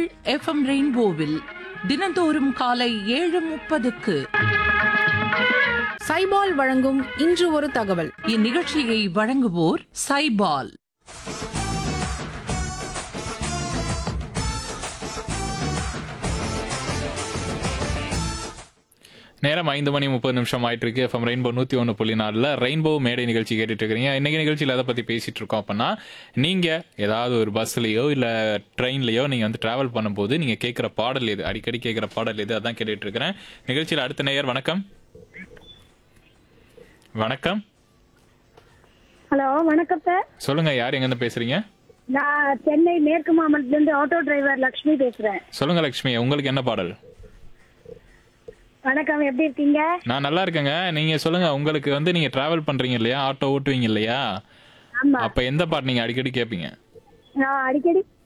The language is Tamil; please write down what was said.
எஃப்எம் ரெயின்போவில் தினந்தோறும் காலை 7:30க்கு சைபால் வழங்கும் இன்று ஒரு தகவல். இந்நிகழ்ச்சியை வழங்குவோர் சைபால். நேரம் 5:30 ஆயிட்டு இருக்கு. எஃப்எம் ரெயின்போ 101.4 ரெயின்போ மேடை நிகழ்ச்சி கேட்டுட்டு இருக்கிறீங்க. இன்னைக்கு நிகழ்ச்சியில் எதை பத்தி பேசிட்டு இருக்கோம் அப்படின்னா, நீங்க ஏதாவது ஒரு பஸ்லயோ இல்ல ட்ரெயின்லயோ நீங்க வந்து டிராவல் பண்ணும்போது நீங்க கேட்கிற பாடல் எது, அடிக்கடி கேட்கிற பாடல் எது, அதான் கேட்டுட்டு இருக்கிறேன். நிகழ்ச்சியில் அடுத்த நேயர். வணக்கம். வணக்கம். ஹலோ, வணக்கம் சார். சொல்லுங்க, யார் எங்க இருந்து பேசுறீங்க? நான் சென்னை மேற்கு மாவட்டத்துல இருந்து ஆட்டோ டிரைவர் லட்சுமி பேசுறேன். சொல்லுங்க லட்சுமி, உங்களுக்கு என்ன பாடல்? வணக்கம், எப்படி இருக்கீங்க? நான் நல்லா இருக்கேங்க. நீங்க சொல்லுங்க, உங்களுக்கு வந்து நீங்க டிராவல் பண்றீங்க இல்லையா, ஆட்டோ ஓட்டுவீங்க இல்லையா, ஆமா, அப்ப எந்த பாட்டு நீங்க அடிக்கடி கேட்பீங்க? நான் அடிக்கடி